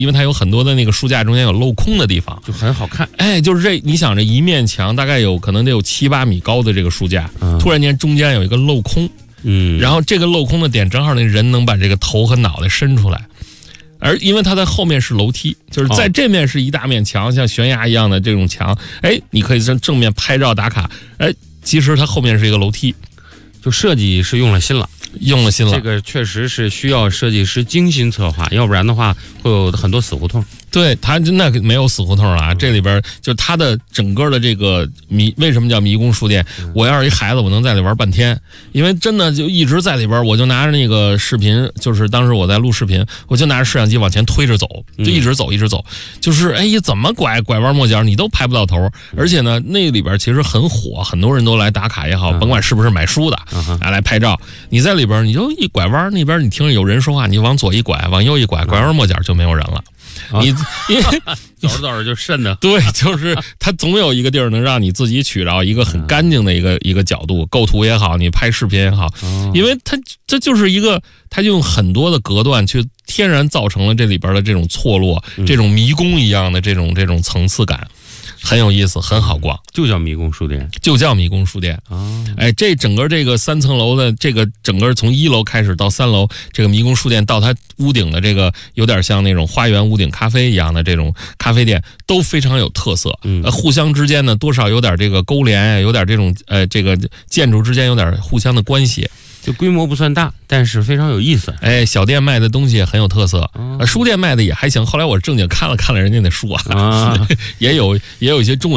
因为它有很多的那个书架中间有镂空的地方， 就很好看。 就是你想这一面墙大概可能得有7、8米高的这个书架，突然间中间有一个镂空，然后这个镂空的点正好那人能把这个头和脑袋伸出来。而因为它在后面是楼梯，就是在这面是一大面墙，像悬崖一样的这种墙，你可以在正面拍照打卡，其实它后面是一个楼梯， 就设计是用了心了。这个确实是需要设计师精心策划，要不然的话会有很多死胡同。 对，它那没有死胡同啊，这里边就它的整个的这个为什么叫迷宫书店？我要是一孩子，我能在里玩半天，因为真的就一直在里边，我就拿着那个视频，就是当时我在录视频，我就拿着摄像机往前推着走，就一直走，就是怎么拐弯抹角你都拍不到头，而且呢那里边其实很火，很多人都来打卡也好，甭管是不是买书的，来拍照，你在里边你就一拐弯，那边你听着有人说话，你往左一拐，往右一拐，拐弯抹角就没有人了。你因为走着走着就瘆得， 对，就是它总有一个地儿能让你自己取着一个很干净的一个角度，构图也好，你拍视频也好，因为这就是一个，它用很多的隔断去天然造成了这里边的这种错落，这种迷宫一样的这种层次感。很有意思，很好逛， 就叫迷宫书店， 这整个这个3层楼的这个整个从1楼开始到3楼，这个迷宫书店到它屋顶的这个有点像那种花园屋顶咖啡一样的这种咖啡店，都非常有特色。互相之间呢多少有点这个勾连，有点这种这个建筑之间有点互相的关系。 就规模不算大，但是非常有意思。 小店卖的东西也很有特色，书店卖的也还行。后来我正经看了人家的书也有一些中文。